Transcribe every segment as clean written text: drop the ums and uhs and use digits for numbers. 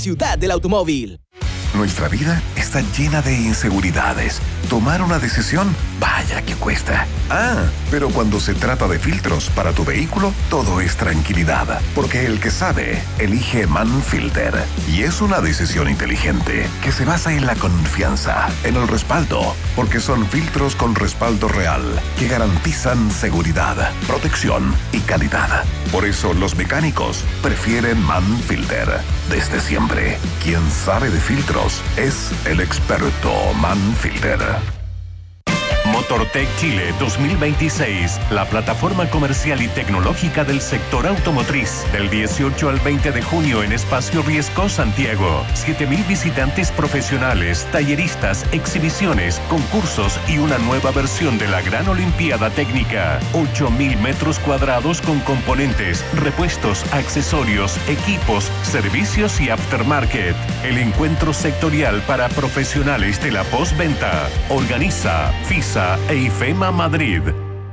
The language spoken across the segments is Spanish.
Ciudad del Automóvil. Nuestra vida está llena de inseguridades. Tomar una decisión, vaya que cuesta. Pero cuando se trata de filtros para tu vehículo, todo es tranquilidad. Porque el que sabe, elige Manfilter. Y es una decisión inteligente que se basa en la confianza, en el respaldo. Porque son filtros con respaldo real que garantizan seguridad, protección y calidad. Por eso los mecánicos prefieren Manfilter. Desde siempre, quien sabe de filtros es el experto Manfilter. Motortech Chile 2026, la plataforma comercial y tecnológica del sector automotriz. Del 18 al 20 de junio en Espacio Riesco, Santiago. 7.000 visitantes profesionales, talleristas, exhibiciones, concursos y una nueva versión de la Gran Olimpiada Técnica. 8.000 metros cuadrados con componentes, repuestos, accesorios, equipos, servicios y aftermarket. El encuentro sectorial para profesionales de la postventa. Organiza FISA e IFEMA Madrid.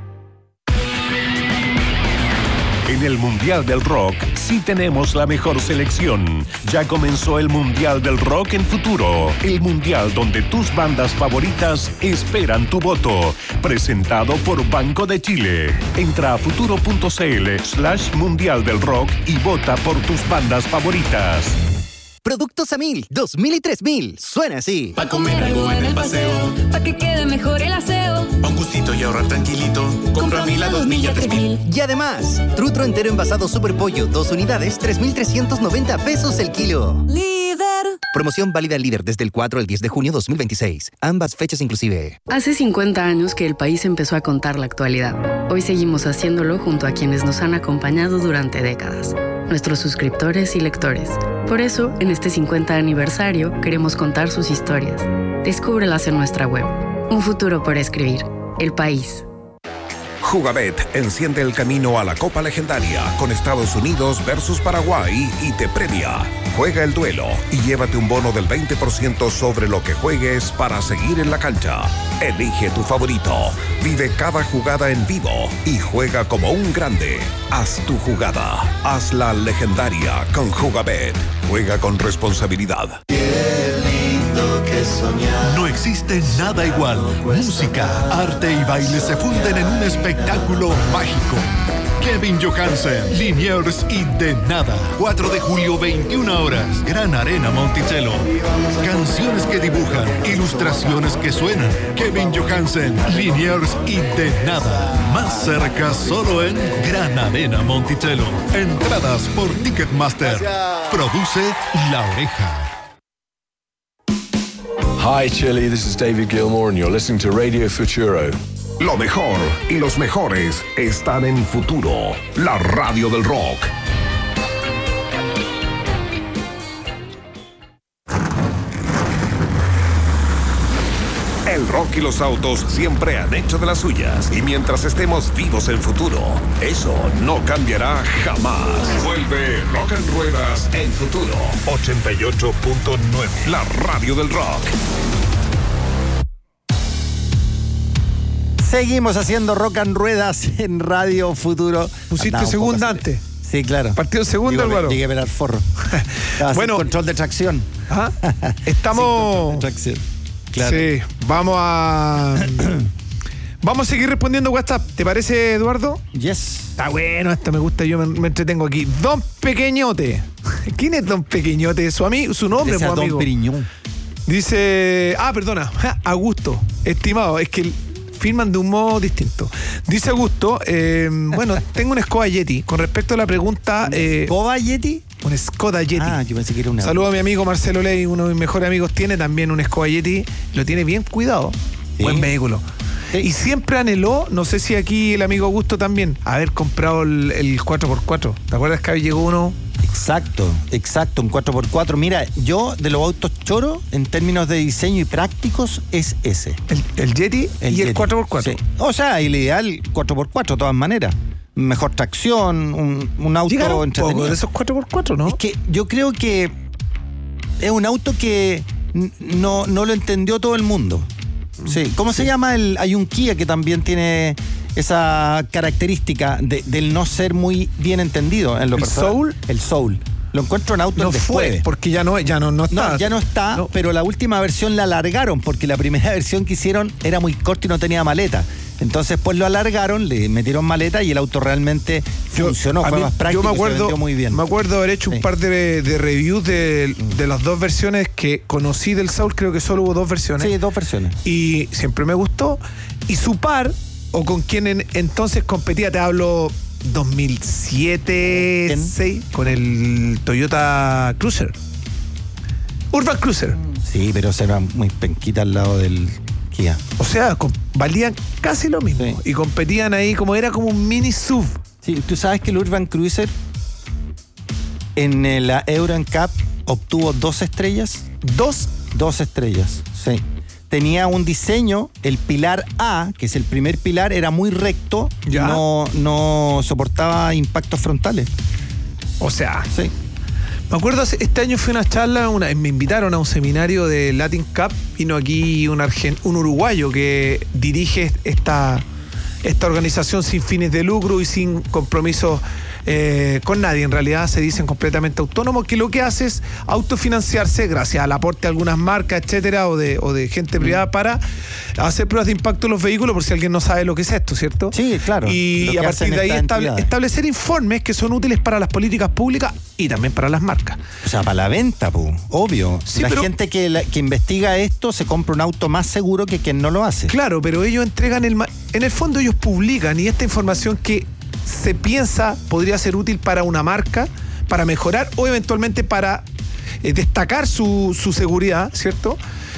En el Mundial del Rock sí tenemos la mejor selección. Ya comenzó el Mundial del Rock en Futuro, el mundial donde tus bandas favoritas esperan tu voto. Presentado por Banco de Chile. Entra a futuro.cl/Mundial del Rock y vota por tus bandas favoritas. Productos a 1000, 2000 y 3000. Suena así. Pa' comer algo en el paseo, pa' que quede mejor el aseo, pa' un gustito y ahorrar tranquilito. Compra a 1000 a 2000 y a 3000. Y además, trutro entero envasado Super Pollo, 2 unidades, 3,390 pesos el kilo. Líder. Promoción válida al Líder desde el 4 al 10 de junio 2026. Ambas fechas inclusive. Hace 50 años que el país empezó a contar la actualidad. Hoy seguimos haciéndolo junto a quienes nos han acompañado durante décadas. Nuestros suscriptores y lectores. Por eso, en este 50 aniversario, queremos contar sus historias. Descúbrelas en nuestra web. Un futuro por escribir. El país. Jugabet enciende el camino a la Copa Legendaria con Estados Unidos versus Paraguay y te premia. Juega el duelo y llévate un bono del 20% sobre lo que juegues para seguir en la cancha. Elige tu favorito, vive cada jugada en vivo y juega como un grande. Haz tu jugada, hazla legendaria con Jugabet. Juega con responsabilidad. No existe nada igual. Música, arte y baile se funden en un espectáculo mágico. Kevin Johansen, Liniers y De Nada. 4 de julio, 21 horas. Gran Arena Monticello. Canciones que dibujan, ilustraciones que suenan. Kevin Johansen, Liniers y De Nada. Más cerca solo en Gran Arena Monticello. Entradas por Ticketmaster. Produce La Oreja. Hi Chile, this is David Gilmour and you're listening to Radio Futuro. Lo mejor y los mejores están en Futuro, la radio del rock. El rock y los autos siempre han hecho de las suyas. Y mientras estemos vivos en Futuro, eso no cambiará jamás. Vuelve Rock en Ruedas en Futuro. 88.9. La radio del rock. Seguimos haciendo Rock en Ruedas en Radio Futuro. Pusiste segunda antes. Sí, claro. Partido segundo, Álvaro. Llegué a ver al forro. Bueno. Control de tracción. ¿Ah? Estamos... Sí, tracción. Claro. Sí, vamos a seguir respondiendo WhatsApp. ¿Te parece, Eduardo? Yes. Está bueno, esta me gusta, yo me entretengo aquí. Don Pequeñote. ¿Quién es Don Pequeñote? Su nombre, pues, amigo. Don Periñón. Dice... Perdona. Augusto. Estimado, es que firman de un modo distinto. Dice Augusto, bueno, tengo una Skoda Yeti. Con respecto a la pregunta... ¿Skoda Yeti? Un Skoda Yeti. Yo pensé que era una... Saludo a mi amigo Marcelo Ley, uno de mis mejores amigos, tiene también un Skoda Yeti. Lo tiene bien cuidado. ¿Sí? Buen vehículo. Sí. Y siempre anheló, no sé si aquí el amigo Augusto también, haber comprado el 4x4. ¿Te acuerdas que llegó uno? Exacto, un 4x4. Mira, yo de los autos choros, en términos de diseño y prácticos, es ese. ¿El Yeti y Yeti. El 4x4? Sí. O sea, el ideal 4x4 de todas maneras. Mejor tracción, un auto entretenido. Poco de esos 4x4, ¿no? Es que yo creo que es un auto que no lo entendió todo el mundo. Sí. ¿Cómo se llama? Hay un Kia que también tiene esa característica del no ser muy bien entendido en lo personal. ¿Soul? El Soul. Lo encuentro en autos No después. fue, porque ya no está. No, ya no está, No. pero la última versión la alargaron porque la primera versión que hicieron era muy corta y no tenía maleta. Entonces pues lo alargaron, le metieron maleta y el auto realmente funcionó, fue más práctico, yo se vendió muy bien. Me acuerdo haber hecho Sí. un par de reviews de las dos versiones que conocí del Soul, creo que solo hubo dos versiones. Sí, dos versiones. Y siempre me gustó. Y su par, o con quien entonces competía, te hablo 2007, 2006, con el Toyota Cruiser. Urban Cruiser. Sí, pero se era muy penquita al lado del Kia. O sea, valían casi lo mismo. Sí. Y competían ahí era como un mini SUV. Sí, tú sabes que el Urban Cruiser en la Euro NCAP obtuvo 2 estrellas. ¿Dos estrellas, sí. Tenía un diseño, el pilar A, que es el primer pilar, era muy recto, ¿Ya? no soportaba impactos frontales. O sea, Sí. me acuerdo, este año fui a una charla, me invitaron a un seminario de Latin Cup. Vino aquí un uruguayo que dirige esta organización sin fines de lucro y sin compromisos con nadie. En realidad se dicen completamente autónomos, que lo que hace es autofinanciarse gracias al aporte de algunas marcas, etcétera, o de gente privada para hacer pruebas de impacto en los vehículos, por si alguien no sabe lo que es esto, ¿cierto? Sí, claro. Y Lo que a partir hacen de ahí estas entidades. establecer informes que son útiles para las políticas públicas y también para las marcas. O sea, para la venta, obvio. Sí, la pero- gente que investiga esto se compra un auto más seguro que quien no lo hace. Claro, pero ellos entregan en el fondo ellos publican, y esta información que se piensa podría ser útil para una marca, para mejorar o eventualmente para destacar su seguridad, ¿cierto?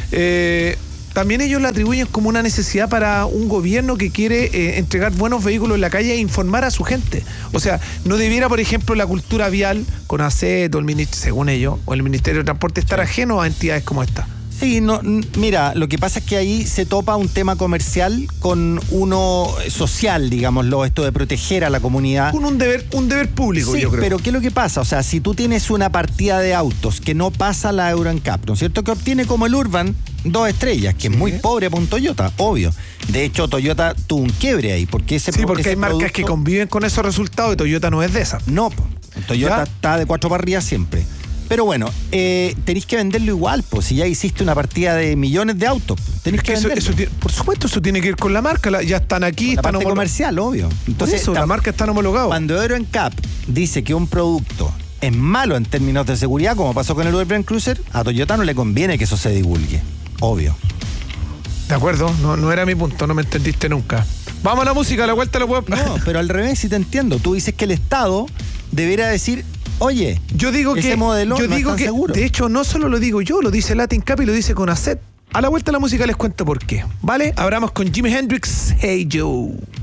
También ellos la atribuyen como una necesidad para un gobierno que quiere entregar buenos vehículos en la calle e informar a su gente. O sea, no debiera, por ejemplo, la cultura vial, con ACET, según ellos, o el Ministerio de Transporte, estar ajeno a entidades como esta. Sí, mira, lo que pasa es que ahí se topa un tema comercial con uno social, digámoslo, esto de proteger a la comunidad. Un deber público, Sí, yo creo. pero ¿qué es lo que pasa? O sea, si tú tienes una partida de autos que no pasa la Euro NCAP, ¿no es cierto? Que obtiene como el Urban 2 estrellas, que es muy pobre para un Toyota, obvio. De hecho, Toyota tuvo un quiebre ahí, porque porque hay marcas que conviven con esos resultados y Toyota no es de esas. No, Toyota ¿Ya? está de 4 para arriba siempre. Pero bueno, tenéis que venderlo igual, pues si ya hiciste una partida de millones de autos, tenéis que venderlo. Por supuesto, eso tiene que ir con la marca. Ya están aquí, La están parte comercial, obvio. Entonces, la marca está homologada. Cuando Euro NCAP dice que un producto es malo en términos de seguridad, como pasó con el Urban Cruiser, a Toyota no le conviene que eso se divulgue. Obvio. De acuerdo, no era mi punto, no me entendiste nunca. Vamos a la música, a la vuelta lo puedo. No, pero al revés, si te entiendo. Tú dices que el Estado debería decir, oye, yo digo ese que, modelo yo no digo es tan que, seguro. de hecho, no solo lo digo yo, lo dice Latin Cup y lo dice con ACET. A la vuelta de la música les cuento por qué. ¿Vale? Abramos con Jimi Hendrix, Hey Joe.